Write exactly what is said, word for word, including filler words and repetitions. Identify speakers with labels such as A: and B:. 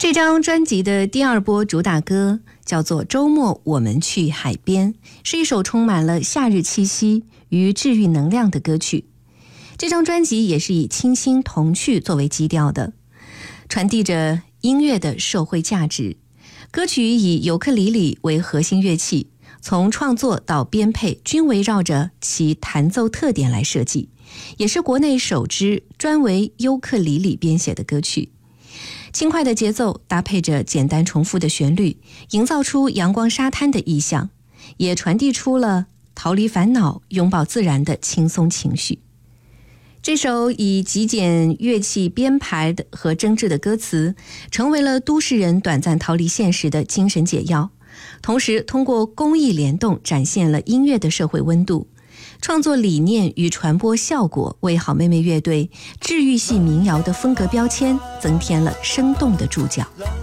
A: 这张专辑的第二波主打歌叫做《周末我们去海边》，是一首充满了夏日气息与治愈能量的歌曲。这张专辑也是以清新童趣作为基调的，传递着音乐的社会价值。歌曲以尤克里里为核心乐器，从创作到编配均围绕着其弹奏特点来设计，也是国内首支专为尤克里里编写的歌曲。轻快的节奏搭配着简单重复的旋律，营造出阳光沙滩的意象，也传递出了逃离烦恼、拥抱自然的轻松情绪。这首以极简乐器编排的和真挚的歌词，成为了都市人短暂逃离现实的精神解药，同时通过工艺联动展现了音乐的社会温度。创作理念与传播效果为好妹妹乐队治愈系民谣的风格标签增添了生动的注脚。